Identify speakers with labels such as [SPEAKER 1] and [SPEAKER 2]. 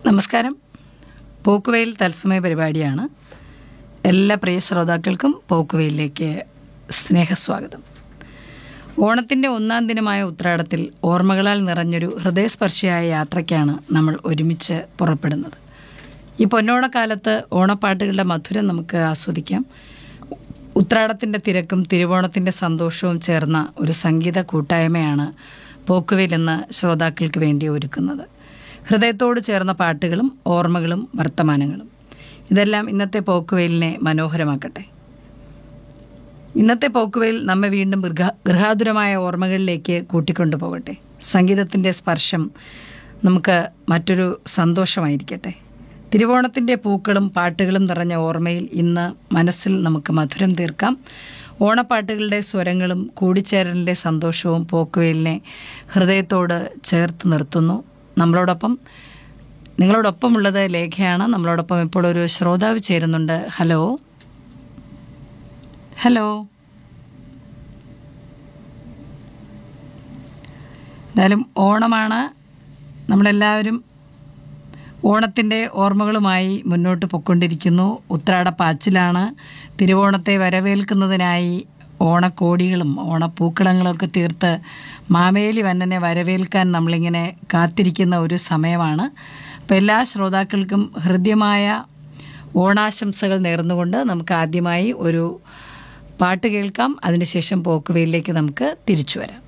[SPEAKER 1] നമസ്കാരം. പോക്കുവെയിൽ തത്സമയ പരിപാടിയാണ്. എല്ലാ പ്രിയ ശ്രോതാക്കൾക്കും പോക്കുവെയിലേക്ക് സ്നേഹസ്വാഗതം. ഓണത്തിൻ്റെ ഒന്നാം ദിനമായ ഉത്രാടത്തിൽ ഓർമ്മകളാൽ നിറഞ്ഞൊരു ഹൃദയസ്പർശിയായ യാത്രയ്ക്കാണ് നമ്മൾ ഒരുമിച്ച് പുറപ്പെടുന്നത്. ഈ പൊന്നോണക്കാലത്ത് ഓണപ്പാട്ടുകളുടെ മധുരം നമുക്ക് ആസ്വദിക്കാം. ഉത്രാടത്തിൻ്റെ തിരക്കും തിരുവോണത്തിൻ്റെ സന്തോഷവും ചേർന്ന ഒരു സംഗീത കൂട്ടായ്മയാണ് പോക്കുവെയിൽ എന്ന ശ്രോതാക്കൾക്ക് വേണ്ടി ഒരുക്കുന്നത്. ഹൃദയത്തോട് ചേർന്ന പാട്ടുകളും ഓർമ്മകളും വർത്തമാനങ്ങളും ഇതെല്ലാം ഇന്നത്തെ പോക്കുവെയിലിനെ മനോഹരമാക്കട്ടെ. ഇന്നത്തെ പോക്കുവെയിൽ നമ്മെ വീണ്ടും ഗൃഹാതുരമായ ഓർമ്മകളിലേക്ക് കൂട്ടിക്കൊണ്ടു പോകട്ടെ. സംഗീതത്തിൻ്റെ സ്പർശം നമുക്ക് മറ്റൊരു സന്തോഷമായിരിക്കട്ടെ. തിരുവോണത്തിൻ്റെ പൂക്കളും പാട്ടുകളും നിറഞ്ഞ ഓർമ്മയിൽ ഇന്ന് മനസ്സിൽ നമുക്ക് മധുരം തീർക്കാം. ഓണപ്പാട്ടുകളുടെ സ്വരങ്ങളും കൂടിച്ചേരലിൻ്റെ സന്തോഷവും പോക്കുവെയിലിനെ ഹൃദയത്തോട് ചേർത്ത് നിർത്തുന്നു. നിങ്ങളോടൊപ്പമുള്ളത് ലേഖയാണ്. നമ്മളോടൊപ്പം ഇപ്പോൾ ഒരു ശ്രോതാവ് ചേരുന്നുണ്ട്. ഹലോ. എന്തായാലും ഓണമാണ്. നമ്മളെല്ലാവരും ഓണത്തിൻ്റെ ഓർമ്മകളുമായി മുന്നോട്ട് പൊയ്ക്കൊണ്ടിരിക്കുന്നു. ഉത്രാടപ്പാച്ചിലാണ്. തിരുവോണത്തെ വരവേൽക്കുന്നതിനായി ഓണക്കോടികളും ഓണപ്പൂക്കളങ്ങളൊക്കെ തീർത്ത് മാവേലി വന്നനെ വരവേൽക്കാൻ നമ്മളിങ്ങനെ കാത്തിരിക്കുന്ന ഒരു സമയമാണ്. അപ്പോൾ എല്ലാ ശ്രോതാക്കൾക്കും ഹൃദ്യമായ ഓണാശംസകൾ നേർന്നുകൊണ്ട് നമുക്ക് ആദ്യമായി ഒരു പാട്ട് കേൾക്കാം. അതിനുശേഷം പോക്കുവെയിലേക്ക് നമുക്ക് തിരിച്ചു വരാം.